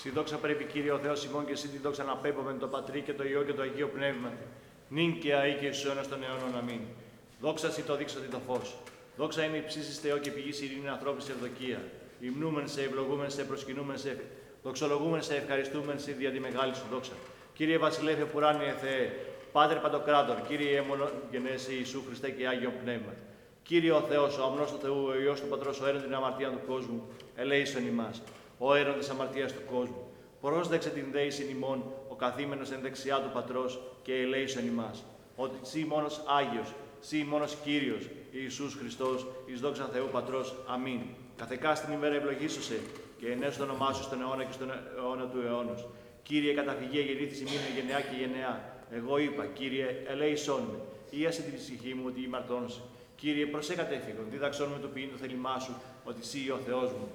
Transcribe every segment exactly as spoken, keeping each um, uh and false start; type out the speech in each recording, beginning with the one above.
Στη δόξα πρέπει, Κύριε ο Θεός ημών, και εσύ τη δόξα να πέμπομεν το Πατρί και το Υιό και το Αγίο Πνεύμα. Νυν και αεί και στους αιώνας των αιώνων. Αμήν. Δόξα σοι το δείξωτι το φως. Δόξα είναι υψίστης Θεό και πηγής ειρήνη ανθρώπης ευδοκία. Υμνούμεν σε, ευλογούμεν σε, προσκυνούμεν σε, δοξολογούμεν σε, ευχαριστούμεν σε δια τη μεγάλη σου δόξα. Κύριε Βασιλεύε Πουράνιε Θεέ, Πάτερ Παντοκράτορ, Κύριε Αίμονο γενέσει Ιησού Χριστέ και Άγιο Πνεύμα. Κύριε ο Θεός, ο αμνός του Θεού, ο Υιός του Πατρός, ο αίρον την αμαρτία του κόσμου, ελέησον ημάς. Ο αίρον της αμαρτίας του κόσμου. Πρόσδεξε την δέησιν ημών, ο καθήμενος εν δεξιά του Πατρός, και ελέησον ημάς. Ότι σύ μόνος Άγιος, σύ μόνος Κύριος, Ιησούς Χριστός, εις δόξα Θεού Πατρός. Αμήν. Καθεκά στην ημέρα ευλογήσωσε, και ενέσου το όνομά σου στον αιώνα και στον αιώνα του αιώνος. Κύριε, καταφυγή γεννήθης ημίν γενεά και γενεά. Εγώ είπα, Κύριε, ελέησόν με. Ήασε την ψυχή μου ότι ημαρτώνωσε. Κύριε, προσέ κατέφυγον, δίδαξόν με το ποιήν το θέλημά σου, ότι σύ ο Θεός μου.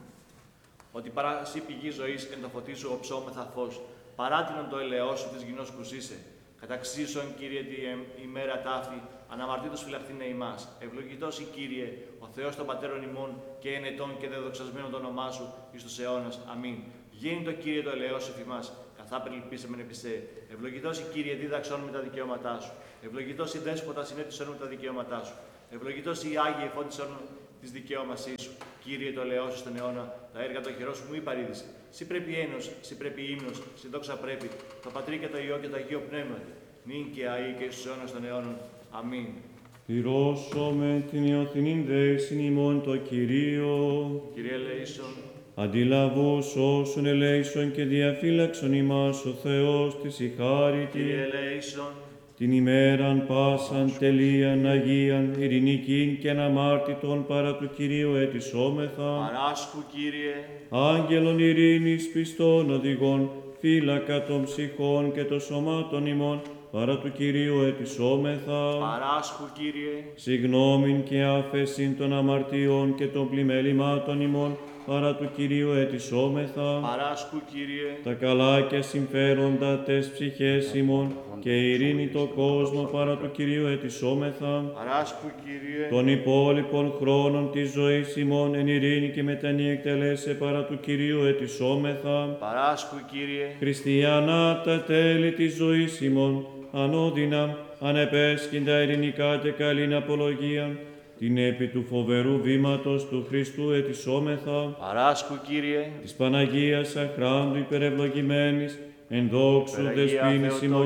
Ότι παρά σύ πηγή ζωής εν το φωτί σου οψόμεθα φως, παράτηνον το ελαιό σου της γινός κουσίσε. Καταξίσον, Κύριε, τη ημέρα ταύτη, αναμαρτήτως φυλαχθήνε ημάς. Ευλογητός η Κύριε, ο Θεός των πατέρων ημών, και εν ετών και δεδοξασμένο το όνομά σου εις τους αιώνας. Αμήν. Γίνει το Κύριε το ελαιό σου εφημάς, καθά περιλυπήσεμεν επισέ. Ευλογητός η Κύριε, δίδαξόν με τα δικαιώματά σου. Ευλογητός η Δέσποτα, συνέτησόν με τα δικαιώματά σου. Ευλογητός η Άγιε, εφώτισόν της δικαιώμασή σου. Κύριε, το ελαιό σου στον αιώνα, τα έργα των χειρών σου μου υπαρίδησε. Σύ πρέπει ένος, σύ πρέπει ύμνος, σύ δόξα πρέπει, το Πατρί και το Υιό και το Αγίο Πνεύμα, νυν και αεί και στους αιώνας των αιώνων. Αμήν. Πληρώσομαι την ιωθυνήν δέησιν ημών το Κυρίο. Κύριε ελέησον. Αντιλαβούς όσων ελέησον και διαφύλαξον ημάς ο Θεός της η χάρητη. Κύριε ελέησον. Την ημέραν πάσαν τελείαν Αγίαν ειρηνικήν και αναμάρτητον παρά του Κυρίου ετισόμεθα. Παράσχου, Κύριε. Άγγελον ειρήνης πιστών οδηγών, φύλακα των ψυχών και των σωμάτων ημών, παρά του Κυρίου ετισόμεθα. Παράσχου, Κύριε. Συγνώμην και άφεσιν των αμαρτιών και των πλημελημάτων ημών, παρά του Κυρίου ετισόμεθα. Παράσχου, Κύριε. Τα καλά και συμφέροντα τες ψυχές ημών και ειρήνη το κόσμο παρά του Κυρίου ετισόμεθα. Παράσχου, Κύριε. Των υπόλοιπων χρόνων της ζωής ημών εν ειρήνη και μετανή εκτελέσε παρά του Κυρίου ετισόμεθα. Παράσχου, Κύριε. Χριστιανά τα τέλη της ζωής ημών, ανώδυνα, ανεπέσχυντα ειρηνικά και καλήν απολογίαν, την επί του φοβερού βήματος του Χριστού ετισόμεθα. Παράσχου, Κύριε. Της Παναγίας αχράντου υπερευλογημένης, εν δόξου δεσποίνης ημών